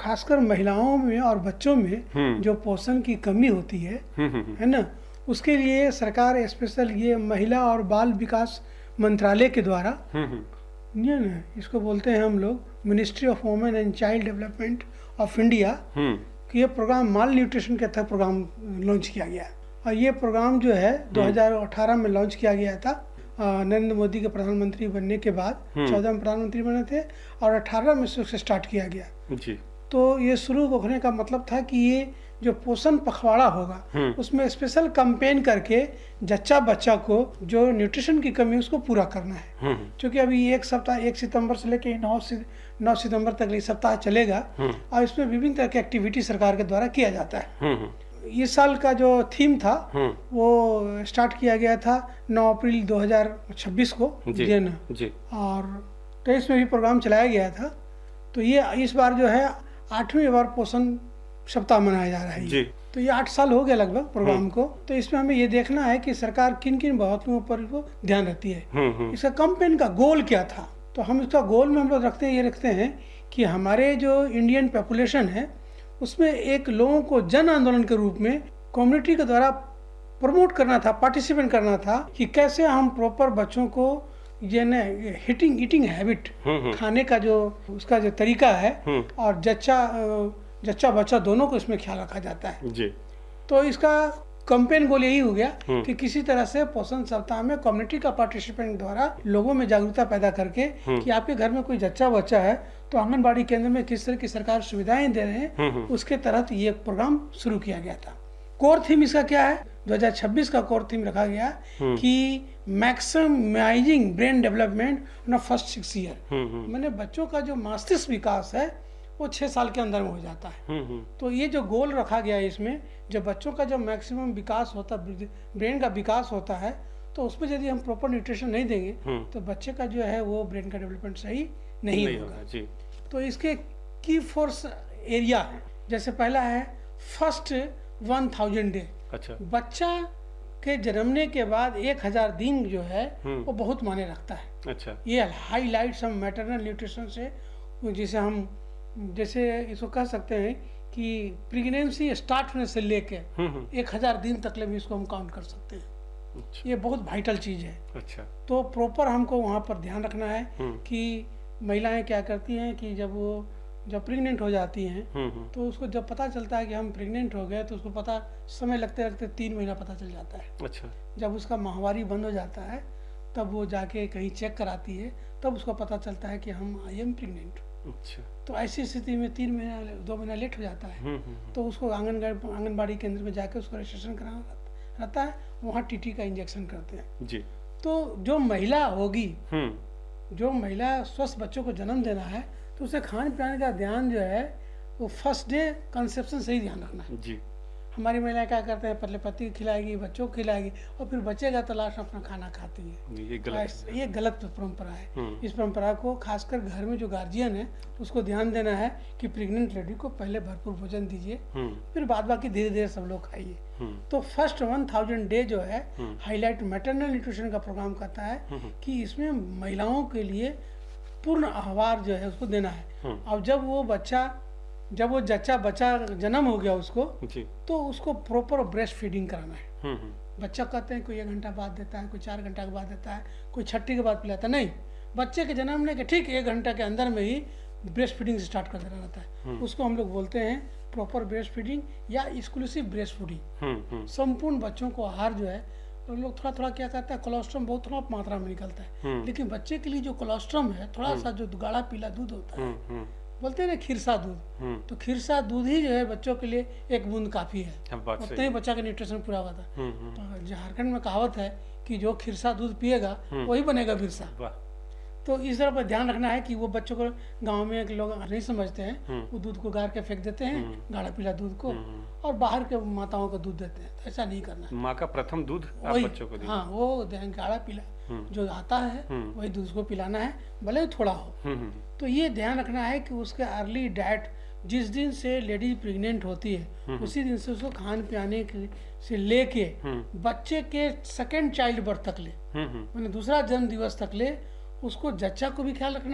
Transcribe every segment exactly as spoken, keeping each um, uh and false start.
खासकर महिलाओं में और बच्चों में जो पोषण की कमी होती है है ना, उसके लिए सरकार स्पेशल ये महिला और बाल विकास मंत्रालय के द्वारा, ये ना इसको बोलते हैं हम लोग ministry of women and child development of India, कि ये प्रोग्राम माल न्यूट्रिशन के तहत प्रोग्राम लॉन्च किया गया। और ये प्रोग्राम जो है दो हज़ार अठारह में लॉन्च किया गया था, नरेंद्र मोदी के प्रधानमंत्री बनने के बाद। चौदह में प्रधानमंत्री बने थे और अठारह में से स्टार्ट किया गया जी। तो ये शुरू होने का मतलब था कि ये जो पोषण पखवाड़ा होगा उसमें स्पेशल कैंपेन करके जच्चा बच्चा को जो न्यूट्रिशन की कमी उसको पूरा करना है। क्योंकि अभी एक सप्ताह एक सितंबर से लेकर नौ नौ सितंबर तक ये सप्ताह चलेगा और इसमें विभिन्न तरह की एक्टिविटी सरकार के द्वारा किया जाता है। इस साल का जो थीम था वो स्टार्ट किया गया था नौ अप्रैल दो हज़ार छब्बीस को जी ना जी। और तेईस में भी प्रोग्राम चलाया गया था। तो ये इस बार जो है आठवीं बार पोषण सप्ताह मनाया जा रहा है जी। तो ये आठ साल हो गया लगभग प्रोग्राम को। तो इसमें हमें ये देखना है कि सरकार किन किन बातों पर वो ध्यान रखती है। इसका कैंपेन का गोल क्या था, तो हम इसका गोल में हम लोग रखते हैं ये रखते हैं कि हमारे जो इंडियन पॉपुलेशन है उसमें एक लोगों को जन आंदोलन के रूप में कम्युनिटी के द्वारा प्रमोट करना था, पार्टिसिपेट करना था कि कैसे हम प्रॉपर बच्चों को ये न हिटिंग ईटिंग हैबिट, खाने का जो उसका जो तरीका है और जच्चा जच्चा बच्चा दोनों को इसमें ख्याल रखा जाता है जी। तो इसका कैंपेन गोल यही हो गया कि किसी तरह से पोषण सप्ताह में कम्युनिटी का पार्टिसिपेंट द्वारा लोगों में जागरूकता पैदा करके कि आपके घर में कोई जच्चा बच्चा है तो आंगनबाड़ी केंद्र में किस तरह की सरकार सुविधाएं दे रहे हैं, उसके तहत ये प्रोग्राम शुरू किया गया था। कोर थीम इसका क्या है, दो हज़ार छब्बीस का कोर थीम रखा गया कि maximising brain development first six year, मैंने बच्चों का जो मस्तिष्क विकास है वो छह साल के अंदर में हो जाता है। तो ये जो गोल रखा गया है इसमें जब बच्चों का जब मैक्सिमम विकास होता है, ब्रेन का विकास होता है, तो उसमें यदि हम प्रॉपर न्यूट्रिशन नहीं देंगे तो बच्चे का जो है वो ब्रेन का डेवलपमेंट सही नहीं, नहीं होगा जी। तो इसके की फोर्स एरिया है, जैसे पहला है फर्स्ट वन थाउजेंड डे। अच्छा। बच्चा के जन्मने के बाद एक हजार दिन जो है वो बहुत मायने रखता है। अच्छा। ये हाईलाइट्स हम मैटरनल न्यूट्रिशन से, जिसे हम जैसे इसको कह सकते हैं कि प्रेगनेंसी स्टार्ट होने से लेके एक हजार दिन तक ले भी इसको हम काउंट कर सकते हैं। अच्छा। ये बहुत वाइटल चीज है। अच्छा। तो प्रॉपर हमको वहाँ पर ध्यान रखना है कि महिलाएं क्या करती हैं कि जब वो जब प्रेग्नेंट हो जाती हैं तो उसको जब पता चलता है कि हम प्रेग्नेंट हो गए तो उसको पता समय लगते लगते तीन महीना पता चल जाता है। अच्छा। जब उसका माहवारी बंद हो जाता है तब वो जाके कहीं चेक कराती है, तब उसको पता चलता है कि हम आई एम प्रेग्नेंट। अच्छा। तो ऐसी स्थिति में तीन महीना दो महीना लेट हो जाता है तो उसको आंगनबाड़ी आंगनबाड़ी केंद्र में जाके उसको रजिस्ट्रेशन कराना रहता है, वहाँ टीटी का इंजेक्शन करते हैं जी। तो जो महिला होगी, जो महिला स्वस्थ बच्चों को जन्म देना है तो उसे खान पान का ध्यान जो है वो फर्स्ट डे कंसेप्शन से ही ध्यान रखना है जी। हमारी महिलाएं क्या करते हैं, पहले पति को खिलाएगी, बच्चों को खिलाएगी और फिर बचेगा तो लास्ट अपना खाना खाती है। ये गलत ये गलत परंपरा है। इस परंपरा को खासकर घर में जो गार्जियन है उसको ध्यान देना है कि प्रेग्नेंट लेडी को पहले भरपूर भोजन दीजिए, फिर बाद बाकी धीरे धीरे सब लोग खाइए। तो फर्स्ट वन थाउजेंड डे जो है हाईलाइट मैटरनल न्यूट्रिशन का प्रोग्राम करता है कि इसमें महिलाओं के लिए पूर्ण आहार जो है उसको देना है। और जब वो बच्चा जब वो जच्चा बच्चा जन्म हो गया उसको जी। तो उसको प्रॉपर ब्रेस्ट फीडिंग कराना है। बच्चा कहते हैं कोई एक घंटा बाद देता है, कोई चार घंटा के बाद देता है, कोई छठी के बाद पिलाता है, नहीं, बच्चे के जन्मने के ठीक एक घंटा के अंदर में ही ब्रेस्ट फीडिंग स्टार्ट कर देना रहता है। उसको हम लोग बोलते हैं प्रॉपर ब्रेस्ट फीडिंग या एक्सक्लूसिव ब्रेस्ट फीडिंग। संपूर्ण बच्चों को आहार जो है तो लोग थोड़ा थोड़ा क्या कहता है, कोलेस्ट्रॉल बहुत थोड़ा मात्रा में निकलता है, लेकिन बच्चे के लिए जो कोलेस्ट्रॉल है थोड़ा सा जो गाढ़ा पीला दूध होता है, बोलते हैं ना खीरसा दूध, तो खीरसा दूध ही जो है बच्चों के लिए एक बूंद काफी है, उतना ही बच्चा का न्यूट्रिशन पूरा होता है। तो झारखंड में कहावत है कि जो खीरसा दूध पिएगा वही बनेगा बिरसा। तो इस तरह पर ध्यान रखना है कि वो बच्चों को गांव में लोग नहीं समझते हैं, वो दूध को गार के फेंक देते हैं, गाढ़ा पीला दूध को, और बाहर के माताओं को दूध देते हैं। तो ऐसा नहीं करना है। माँ का प्रथम दूध आप बच्चों को हाँ, वो गाढ़ा पीला जो आता है वही दूध को पिलाना है, भले ही थोड़ा हो। तो ये ध्यान रखना है कि उसके अर्ली डाइट, जिस दिन से लेडीज प्रेग्नेंट होती है उसी दिन से उसको खान पियाने से लेके बच्चे के सेकेंड चाइल्ड बर्थ तक ले, मैंने दूसरा जन्म दिवस तक ले, उसको जच्चा को भी ख्याल रखना है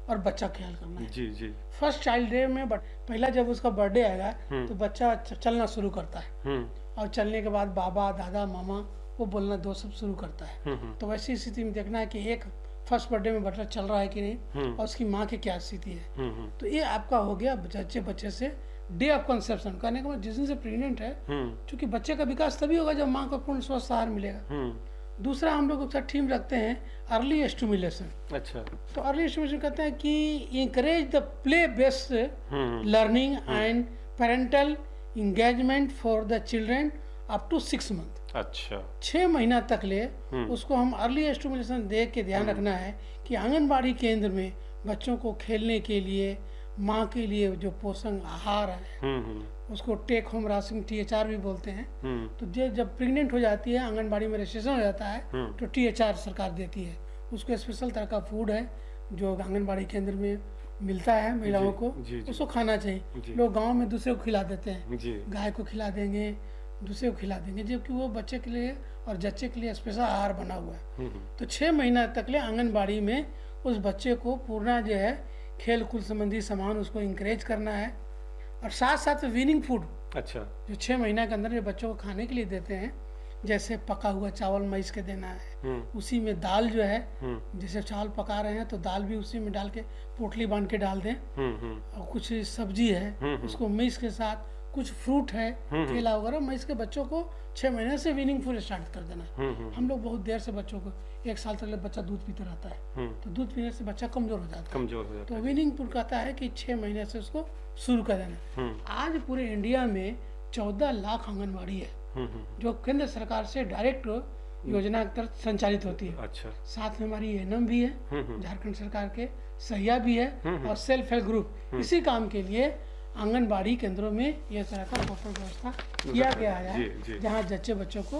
और बच्चा ख्याल करना है। जी जी। फर्स्ट चाइल्ड डे में बट, पहला जब उसका बर्थडे आएगा तो बच्चा च- चलना शुरू करता है, और चलने के बाद बाबा दादा मामा वो बोलना दो सब शुरू करता है। तो वैसी स्थिति में देखना है कि एक फर्स्ट बर्थडे में बच्चा चल रहा है कि नहीं, और उसकी माँ की क्या स्थिति है। तो ये आपका हो गया बच्चे बच्चे से डे ऑफ कंसेप्शन। कहने का मतलब जिस दिन से प्रेग्नेंट है, क्योंकि बच्चे का विकास तभी होगा जब माँ को पूर्ण स्वस्थ आहार मिलेगा। दूसरा हम लोग अक्सर थीम रखते हैं अर्ली स्टिमुलेशन। अच्छा। तो अर्ली स्टिमुलेशन कहते हैं कि encourage the play based learning and parental engagement for the children up to six month. अच्छा। छः महीना तक ले उसको हम अर्ली स्टिमुलेशन दे के ध्यान रखना है कि आंगनबाड़ी केंद्र में बच्चों को खेलने के लिए, माँ के लिए जो पोषण आहार है उसको take home ration T H R भी बोलते हैं। तो जो जब प्रेग्नेंट हो जाती है, आंगनबाड़ी में रजिस्ट्रेशन हो जाता है, तो टी एच आर सरकार देती है। उसको स्पेशल तरह का फूड है जो आंगनबाड़ी केंद्र में मिलता है महिलाओं को, उसको खाना चाहिए। लोग गांव में दूसरे को खिला देते हैं, गाय को खिला देंगे, दूसरे को खिला देंगे, जबकि वो बच्चे के लिए और जच्चे के लिए स्पेशल आहार बना हुआ है। तो छः महीना तक ले आंगनबाड़ी में उस बच्चे को पूर्ण जो है खेल कूद संबंधी सामान उसको इंकरेज करना है, और साथ साथ विनिंग फूड। अच्छा। जो छः महीना के अंदर जो बच्चों को खाने के लिए देते हैं, जैसे पका हुआ चावल मैस के देना है, उसी में दाल जो है, जैसे चावल पका रहे हैं तो दाल भी उसी में डाल के पोटली बांध के डाल दें, और कुछ सब्जी है उसको मैस के साथ, कुछ फ्रूट है, केला वगैरह, मैस के बच्चों को छह महीने से विनिंग फूड स्टार्ट कर देना है। हम लोग बहुत देर से बच्चों को, एक साल तक बच्चा दूध पीते रहता है, तो दूध पीने से बच्चा कमजोर हो जाता है कमजोर हो जाता तो विनिंग फूड कहता है कि छह महीने से उसको शुरू कर देना। आज पूरे इंडिया में चौदह लाख आंगनबाड़ी है जो केंद्र सरकार से डायरेक्ट योजना के तहत संचालित होती है। अच्छा। साथ में हमारी एनएम भी है, झारखंड सरकार के सहिया भी है, और सेल्फ हेल्प ग्रुप। इसी काम के लिए आंगनबाड़ी केंद्रों में यह तरह का प्रॉपर व्यवस्था किया गया है, जहाँ जच्चे बच्चों को।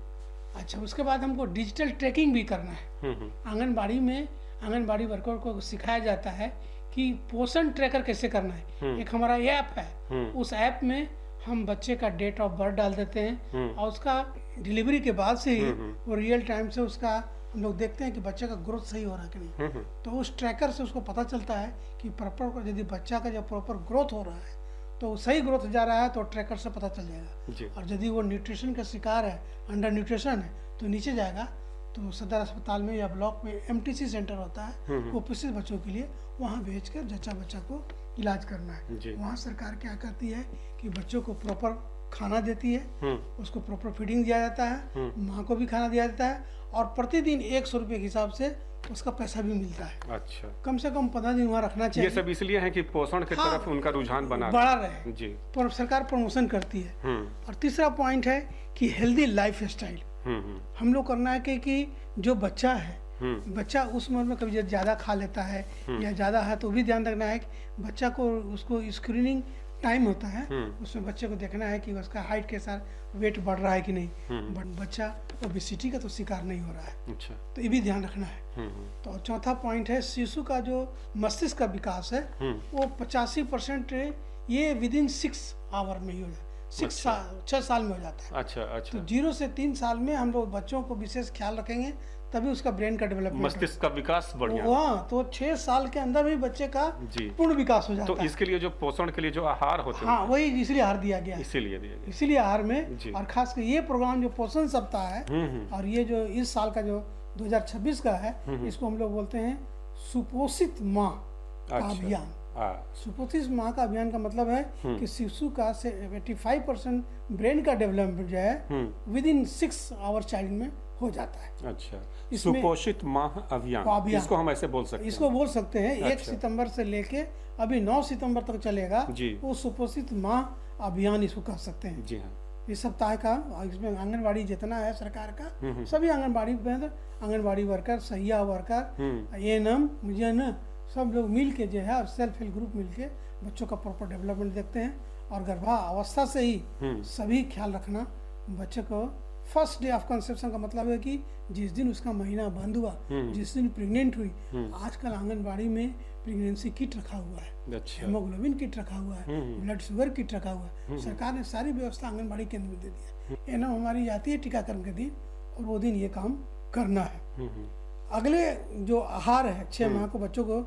अच्छा, उसके बाद हमको डिजिटल ट्रैकिंग भी करना है। आंगनबाड़ी में आंगनबाड़ी वर्कर को सिखाया जाता है कि पोषण ट्रैकर कैसे करना है। एक हमारा ऐप है, उस ऐप में हम बच्चे का डेट ऑफ बर्थ डाल देते हैं, और उसका डिलीवरी के बाद से ही वो रियल टाइम से उसका हम लोग देखते हैं कि बच्चे का ग्रोथ सही हो रहा है कि नहीं। तो उस ट्रैकर से उसको पता चलता है कि प्रॉपर यदि बच्चा का जब प्रॉपर ग्रोथ हो रहा है तो सही ग्रोथ जा रहा है, तो ट्रैकर से पता चल जाएगा। और यदि वो न्यूट्रिशन का शिकार है, अंडर न्यूट्रिशन है, तो नीचे जाएगा। तो सदर अस्पताल में या ब्लॉक में एमटीसी सेंटर होता है, वो कुपोषित बच्चों के लिए, वहाँ भेज कर जच्चा बच्चा को इलाज करना है। वहाँ सरकार क्या करती है कि बच्चों को प्रॉपर खाना देती है, उसको प्रॉपर फीडिंग दिया जाता है, माँ को भी खाना दिया जाता है, और प्रतिदिन एक सौ रुपये के हिसाब से उसका पैसा भी मिलता है। अच्छा। कम से कम पंद्रह दिन वहाँ रखना चाहिए। ये सब इसलिए है कि पोषण की हाँ, तरफ उनका रुझान बना बढ़ा रहे जी। पर सरकार प्रमोशन करती है। और तीसरा पॉइंट है कि हेल्दी लाइफ स्टाइल हम लोग करना है कि, कि जो बच्चा है, बच्चा उस उम्र में कभी ज्यादा खा लेता है या ज्यादा है, तो भी ध्यान रखना है कि बच्चा को, उसको स्क्रीनिंग टाइम होता है, उसमें बच्चे को देखना है कि उसका हाइट के साथ वेट बढ़ रहा है कि नहीं, बट बच्चा ओबेसिटी का तो शिकार नहीं हो रहा है। अच्छा। तो ये भी ध्यान रखना है। तो चौथा पॉइंट है शिशु का जो मस्तिष्क का विकास है वो पचासी परसेंट ये विद इन सिक्स आवर में ही हो जाता है, सिक्स साल छह साल में हो जाता है। अच्छा अच्छा। तो जीरो से तीन साल में हम लोग बच्चों को विशेष ख्याल रखेंगे, तभी उसका ब्रेन का डेवलपमेंट, मस्तिष्क का विकास बढ़िया। हाँ, तो छह साल के अंदर भी बच्चे का पूर्ण विकास हो जाता है। तो इसके लिए जो पोषण के लिए जो आहार होते हैं, हाँ, वही इसलिए आहार दिया गया, इसीलिए दिया गया, इसीलिए आहार में। और खास कर ये प्रोग्राम जो पोषण सप्ताह है, और ये जो इस साल का जो दो हज़ार छब्बीस का है, इसको हम लोग बोलते हैं सुपोषित माँ का अभियान। सुपोषित माँ का अभियान का मतलब है कि शिशु का पचासी परसेंट ब्रेन का डेवलपमेंट जो है with in six hour child में हो जाता है। अच्छा। सुपोषित माह अभियान, अभियान इसको हम ऐसे बोल सकते हैं, इसको बोल सकते हैं। अच्छा। एक सितंबर से लेके अभी नौ सितंबर तक चलेगा वो सुपोषित माह अभियान, इसको कह सकते हैं जी। हाँ। इस सप्ताह का, इसमें आंगनबाड़ी जितना है सरकार का, सभी आंगनबाड़ी आंगनबाड़ी वर्कर, सहिया वर्कर, एएनएम, मुझे सब लोग मिल के जो है, सेल्फ हेल्प ग्रुप मिल के बच्चों का प्रॉपर डेवलपमेंट देखते हैं। और गर्भावस्था से ही सभी ख्याल रखना बच्चे को। फर्स्ट डे ऑफ कंसेप्शन का मतलब है कि जिस दिन उसका महीना बंद हुआ, जिस दिन प्रेग्नेंट हुई, आजकल आंगनबाड़ी में प्रेगनेंसी किट रखा हुआ है, अच्छा। हेमोग्लोबिन किट रखा हुआ है, ब्लड शुगर किट रखा हुआ है। सरकार ने सारी व्यवस्था आंगनबाड़ी केंद्र में दे दिया। एनएम हमारी जाती है टीकाकरण के दिन, और वो दिन ये काम करना है। अगले जो आहार है, छह माह को बच्चों को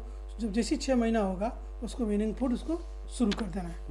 जब जैसी छः महीना होगा उसको वीनिंग फूड उसको शुरू कर देना है।